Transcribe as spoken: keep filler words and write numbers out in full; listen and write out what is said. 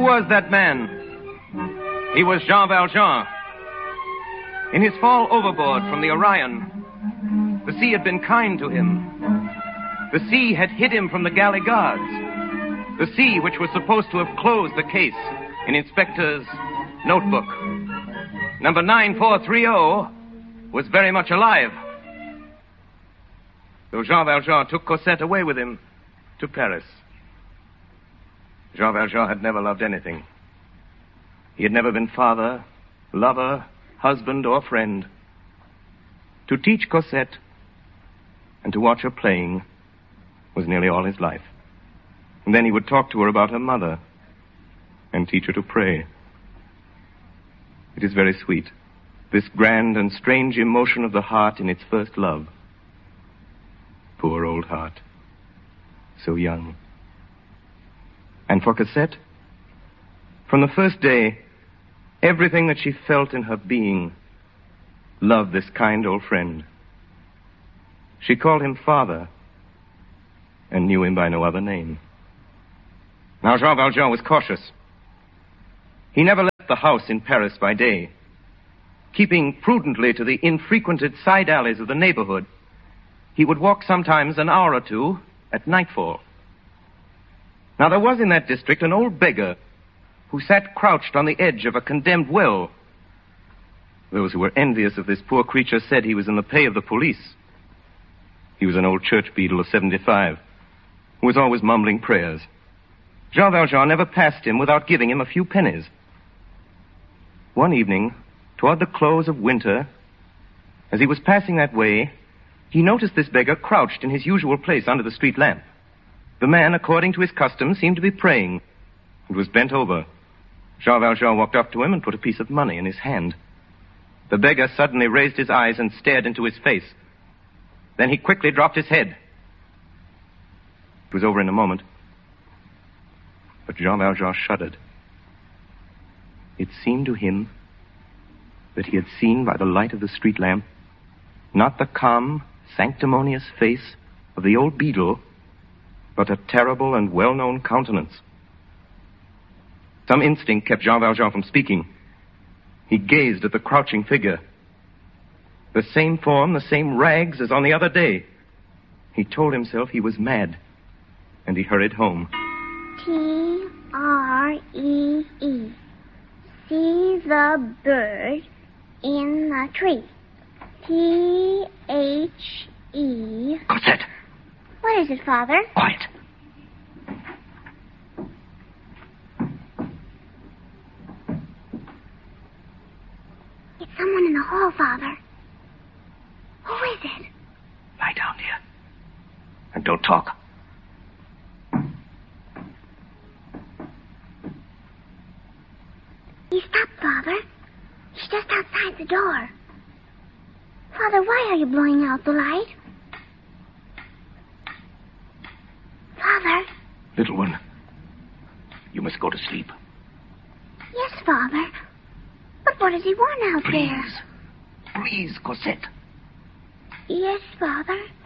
was that man? He was Jean Valjean. In his fall overboard from the Orion, the sea had been kind to him. The sea had hid him from the galley guards. The sea which was supposed to have closed the case in Inspector's notebook. Number nine four three zero was very much alive. So Jean Valjean took Cosette away with him to Paris. Jean Valjean had never loved anything. He had never been father, lover, husband, or friend. To teach Cosette and to watch her playing was nearly all his life. And then he would talk to her about her mother and teach her to pray. It is very sweet, this grand and strange emotion of the heart in its first love. Poor old heart, so young. And for Cosette, from the first day, everything that she felt in her being loved this kind old friend. She called him father and knew him by no other name. Now, Jean Valjean was cautious. He never left the house in Paris by day. Keeping prudently to the infrequented side alleys of the neighborhood, he would walk sometimes an hour or two at nightfall. Now, there was in that district an old beggar who sat crouched on the edge of a condemned well. Those who were envious of this poor creature said he was in the pay of the police. He was an old church beadle of seventy-five, who was always mumbling prayers. Jean Valjean never passed him without giving him a few pennies. One evening, toward the close of winter, as he was passing that way, he noticed this beggar crouched in his usual place under the street lamp. The man, according to his custom, seemed to be praying and was bent over. Jean Valjean walked up to him and put a piece of money in his hand. The beggar suddenly raised his eyes and stared into his face. Then he quickly dropped his head. It was over in a moment. But Jean Valjean shuddered. It seemed to him that he had seen by the light of the street lamp not the calm, sanctimonious face of the old beadle, but a terrible and well-known countenance. Some instinct kept Jean Valjean from speaking. He gazed at the crouching figure. The same form, the same rags as on the other day. He told himself he was mad, and he hurried home. T R E E. See the bird in the tree. T H E. Cosette! What is it, Father? Quiet. It's someone in the hall, Father. Who is it? Lie down, dear. And don't talk. He stopped, Father. He's just outside the door. Father, why are you blowing out the light? Father? Little one, you must go to sleep. Yes, Father. But what does he want out Please. there? Please, Cosette. Yes, Father.